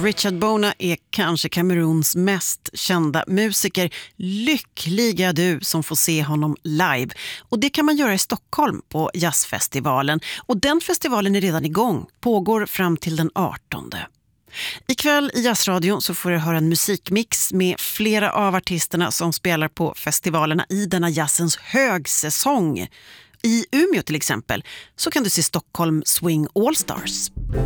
Richard Bona är kanske Kameruns mest kända musiker. Lyckliga du som får se honom live. Och det kan man göra i Stockholm på Jazzfestivalen. Och den festivalen är redan igång. Pågår fram till den 18. Ikväll i Jazzradion så får du höra en musikmix med flera av artisterna som spelar på festivalerna i denna jazzens högsäsong. I Umeå till exempel så kan du se Stockholm Swing All Stars.